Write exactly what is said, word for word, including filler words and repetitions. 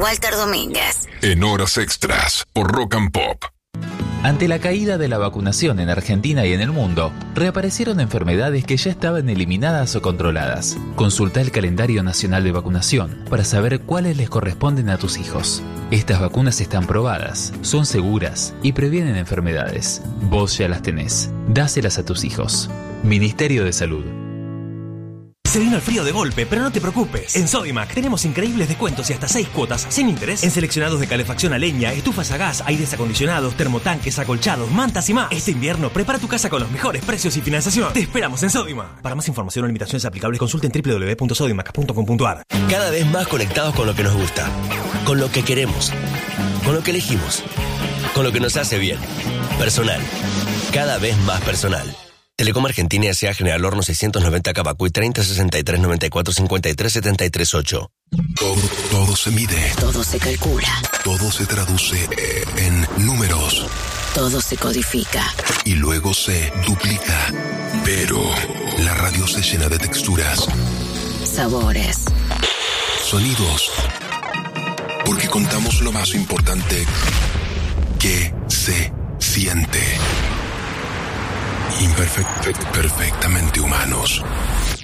Walter Domínguez. En Horas Extras, por Rock and Pop. Ante la caída de la vacunación en Argentina y en el mundo, reaparecieron enfermedades que ya estaban eliminadas o controladas. Consulta el calendario nacional de vacunación para saber cuáles les corresponden a tus hijos. Estas vacunas están probadas, son seguras y previenen enfermedades. Vos ya las tenés. Dáselas a tus hijos. Ministerio de Salud. Se vino el frío de golpe, pero no te preocupes. En Sodimac tenemos increíbles descuentos y hasta seis cuotas sin interés en seleccionados de calefacción a leña, estufas a gas, aires acondicionados, termotanques, acolchados, mantas y más. Este invierno prepara tu casa con los mejores precios y financiación. Te esperamos en Sodimac. Para más información o limitaciones aplicables, consulten doble u doble u doble u punto sodimac punto com punto a r. Cada vez más conectados con lo que nos gusta, con lo que queremos, con lo que elegimos, con lo que nos hace bien. Personal. Cada vez más personal. Telecom Argentina S A General Horno seiscientos noventa Cabacuy treinta sesenta y tres noventa y cuatro cincuenta y tres setenta y tres ocho. Todo, todo se mide. Todo se calcula. Todo se traduce en números. Todo se codifica. Y luego se duplica. Pero la radio se llena de texturas. Sabores. Sonidos. Porque contamos lo más importante que se siente. Imperfect, perfectamente humanos.